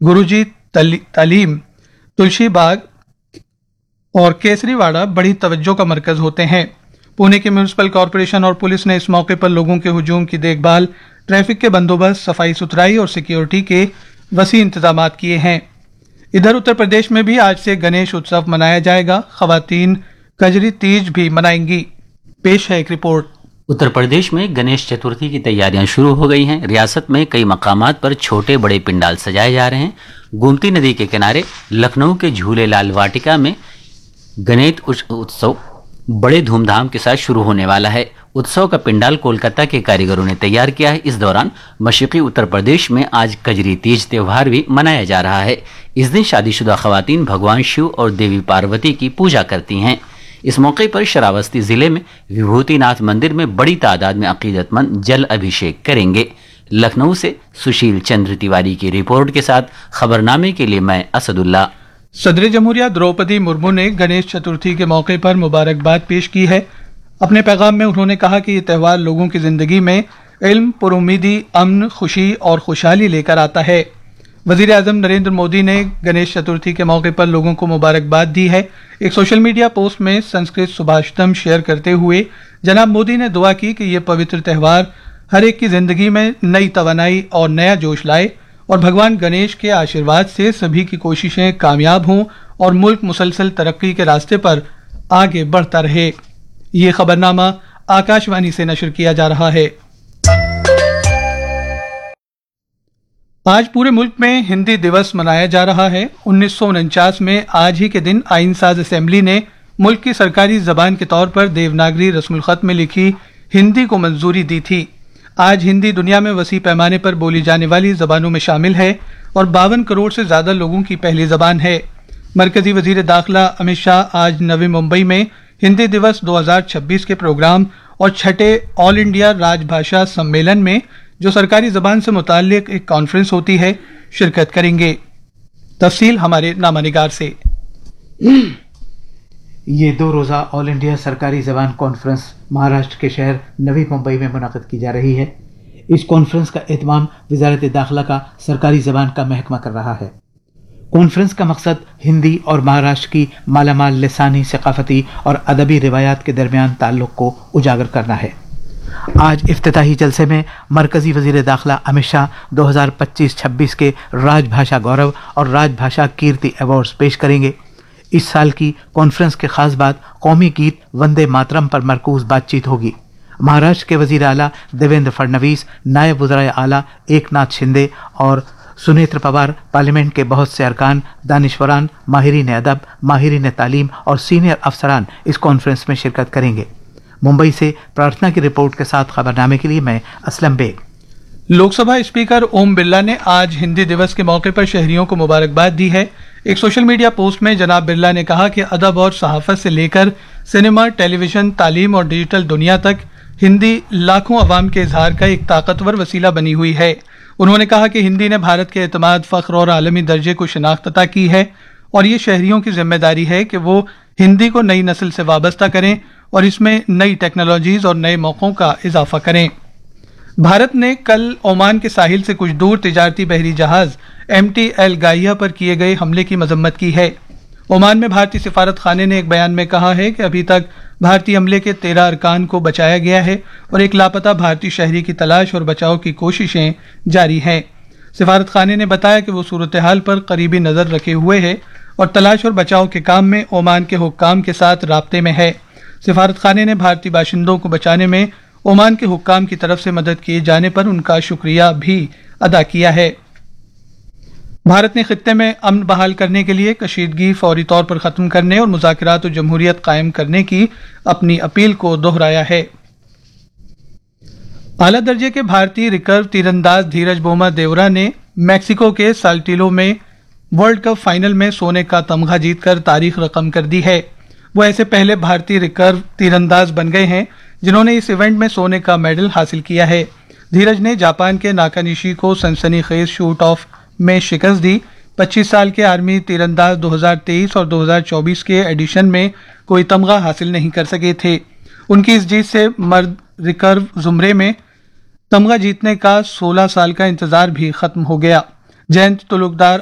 गुरुजी तालीम, तुलसी बाग और केसरीवाड़ा बड़ी तवज्जो का मरकज होते हैं। पुणे के म्यूनिसिपल कॉरपोरेशन और पुलिस ने इस मौके पर लोगों के हुजूम की देखभाल, ट्रैफिक के बंदोबस्त, सफाई सुथराई और सिक्योरिटी के वसी इंतजाम किए हैं। इधर उत्तर प्रदेश में भी आज से गणेश उत्सव मनाया जाएगा। खवातीन कजरी तीज भी मनाएंगी। पेश है एक रिपोर्ट। उत्तर प्रदेश में गणेश चतुर्थी की तैयारियां शुरू हो गई हैं। रियासत में कई मकामात पर छोटे बड़े पिंडाल सजाए जा रहे हैं। गोमती नदी के किनारे लखनऊ के झूले लाल वाटिका में गणेश उत्सव बड़े धूमधाम के साथ शुरू होने वाला है। उत्सव का पिंडाल कोलकाता के कारीगरों ने तैयार किया है। इस दौरान मशरकी उत्तर प्रदेश में आज कजरी तीज त्योहार भी मनाया जा रहा है। इस दिन शादीशुदा खवातीन भगवान शिव और देवी पार्वती की पूजा करती हैं। इस मौके पर श्रावस्ती जिले में विभूतिनाथ मंदिर में बड़ी तादाद में अकीदतमंद जल अभिषेक करेंगे। लखनऊ से सुशील चंद्र तिवारी की रिपोर्ट के साथ खबरनामे के लिए मैं असदुल्ला। सदर जमहूरिया द्रौपदी मुर्मू ने गणेश चतुर्थी के मौके पर मुबारकबाद पेश की है। अपने पैगाम में उन्होंने कहा कि ये त्यौहार लोगों की जिंदगी में इल्म, पुरुमीदी, अमन, खुशी और खुशहाली लेकर आता है। वजीर आजम नरेंद्र मोदी ने गणेश चतुर्थी के मौके पर लोगों को मुबारकबाद दी है। एक सोशल मीडिया पोस्ट में संस्कृत सुभाषितम शेयर करते हुए जनाब मोदी ने दुआ की कि ये पवित्र त्यौहार हर एक की जिंदगी में नई तवानाई और नया जोश लाए और भगवान गणेश के आशीर्वाद से सभी की कोशिशें कामयाब हों और मुल्क मुसलसल तरक्की के रास्ते पर आगे बढ़ता रहे। ये खबरनामा आकाशवाणी से नशर किया जा रहा है। आज पूरे मुल्क में हिंदी दिवस मनाया जा रहा है। 1949 में आज ही के दिन आइन साज असेंबली ने मुल्क की सरकारी जबान के तौर पर देवनागरी रस्मुल खत में लिखी हिंदी को मंजूरी दी थी। आज हिंदी दुनिया में वसी पैमाने पर बोली जाने वाली जबानों में शामिल है और 52 करोड़ से ज्यादा लोगों की पहली जबान है। मरकजी वजीर दाखिला अमित शाह आज नवी मुंबई में हिंदी दिवस 2026 के प्रोग्राम और छठे ऑल इंडिया राजभाषा सम्मेलन में, जो सरकारी जबान से मुताल्लिक एक कॉन्फ्रेंस होती है, शिरकत करेंगे। तफसील हमारे नामानिगार से। ये 2 रोज़ा ऑल इंडिया सरकारी ज़बान कॉन्फ्रेंस महाराष्ट्र के शहर नवी मुंबई में मुनक़िद की जा रही है। इस कॉन्फ्रेंस का एहतमाम वज़ारत दाखिला का सरकारी ज़बान का महकमा कर रहा है। कॉन्फ्रेंस का मकसद हिंदी और महाराष्ट्र की मालामाल लिसानी, सकाफती और अदबी रिवायात के दरमियान ताल्लुक़ को उजागर करना है। आज इफ्तिताही जलसे में मरकजी वजीर दाखिला अमित शाह 2025-26 के राजभाषा गौरव और राजभाषा कीर्ति अवार्ड्स पेश करेंगे। इस साल की कॉन्फ्रेंस के खास बात कौमी गीत वंदे मातरम पर मरकूज बातचीत होगी। महाराष्ट्र के वजीर आला देवेंद्र फडणवीस, नायब वज़ीर आला एकनाथ शिंदे और सुनेत्र पवार, पार्लियामेंट के बहुत से अरकान, दानिश्वरान, माहिरीन अदब, माहिरीन तालीम और सीनियर अफसरान इस कॉन्फ्रेंस में शिरकत करेंगे। मुंबई से प्रार्थना की रिपोर्ट के साथ खबरनामे के लिए मैं असलम बेग। लोकसभा स्पीकर ओम बिरला ने आज हिंदी दिवस के मौके पर शहरियों को मुबारकबाद दी है। एक सोशल मीडिया पोस्ट में जनाब बिरला ने कहा कि अदब और सहाफत से लेकर सिनेमा, टेलीविजन, तालीम और डिजिटल दुनिया तक हिंदी लाखों अवाम के इजहार का एक ताकतवर वसीला बनी हुई है। उन्होंने कहा कि हिंदी ने भारत के एतमाद, फख्र और आलमी दर्जे को शिनाख्त अता की है और ये शहरियों की जिम्मेदारी है कि वो हिंदी को नई नस्ल से वाबस्ता करें और इसमें नई टेक्नोलॉजीज और नए मौक़ों का इजाफा करें। भारत ने कल ओमान के साहिल से कुछ दूर तिजारती बहरी जहाज MT एल गाइया पर किए गए हमले की मजम्मत की है। ओमान में भारतीय सिफारत खाने ने एक बयान में कहा है कि अभी तक भारतीय हमले के 13 अरकान को बचाया गया है और एक लापता भारतीय शहरी की तलाश और बचाव की कोशिशें जारी हैं। सिफारत खाने ने बताया कि वो सूरत हाल पर करीबी नज़र रखे हुए है और तलाश और बचाव के काम में ओमान के हुक्काम के साथ राब्ते में है। सिफारत खाने ने भारतीय बाशिंदों को बचाने में ओमान के हुक्काम की तरफ से मदद किए जाने पर उनका शुक्रिया भी अदा किया है। भारत ने खित्ते में अमन बहाल करने के लिए कशीदगी फौरी तौर पर खत्म करने और मुज़ाकरात और जमहूरियत कायम करने की अपनी अपील को दोहराया है। आला दर्जे के भारतीय रिकर्व तीरंदाज धीरज बोमा देवरा ने मैक्सिको के साल्टिलो में वर्ल्ड कप फाइनल में सोने का तमगा जीतकर तारीख रकम कर दी है। वो ऐसे पहले भारतीय रिकर्व तीरंदाज बन गए हैं जिन्होंने इस इवेंट में सोने का मेडल हासिल किया है। धीरज ने जापान के नाकानिशी को सनसनीखेज शूट ऑफ में शिकस्त दी। 25 साल के आर्मी तीरंदाज 2023 और 2024 के एडिशन में कोई तमगा हासिल नहीं कर सके थे। उनकी इस जीत से मर्द रिकर्व जुमरे में तमगा जीतने का 16 साल का इंतजार भी खत्म हो गया। जयंत तुलुकदार